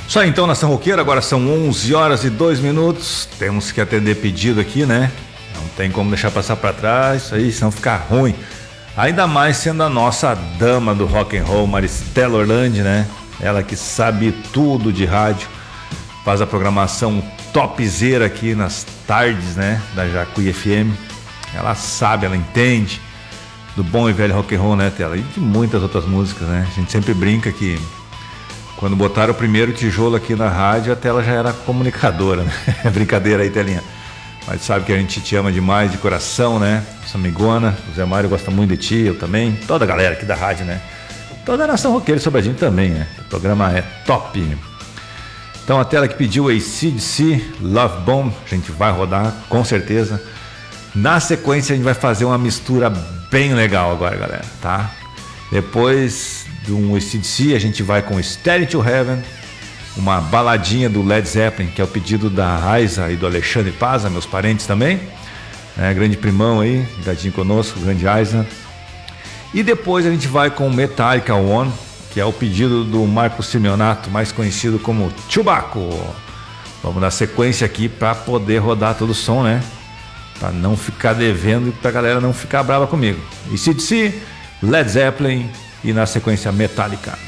Só então, nação roqueira, agora são 11 horas e 2 minutos. Temos que atender pedido aqui, né? Não tem como deixar passar para trás, isso aí, senão fica ruim. Ainda mais sendo a nossa dama do rock and roll, Maristela Orlandi, né? Ela que sabe tudo de rádio, faz a programação topzera aqui nas tardes, né? Da Jacuí FM. Ela sabe, ela entende do bom e velho rock and roll, né, Tela? E de muitas outras músicas, né? A gente sempre brinca que quando botaram o primeiro tijolo aqui na rádio, a Tela já era comunicadora, né? Brincadeira aí, Telinha. Mas sabe que a gente te ama demais, de coração, né? Essa amigona, o Zé Mário gosta muito de ti, eu também. Toda a galera aqui da rádio, né? Toda a nação roqueira e Sobradinho também, né? O programa é top. Então a Tela que pediu AC/DC, Love Bomb, a gente vai rodar, com certeza. Na sequência a gente vai fazer uma mistura bem legal agora, galera, tá? Depois de um AC/DC, a gente vai com Steady to Heaven, uma baladinha do Led Zeppelin, que é o pedido da Raiza e do Alexandre Paza, meus parentes também, né? Grande primão aí, ligadinho conosco, grande Raiza. E depois a gente vai com Metallica One, que é o pedido do Marco Simeonato, mais conhecido como Chewbacca. Vamos dar sequência aqui para poder rodar todo o som, né? Para não ficar devendo e para a galera não ficar brava comigo. AC/DC, Led Zeppelin e na sequência Metallica.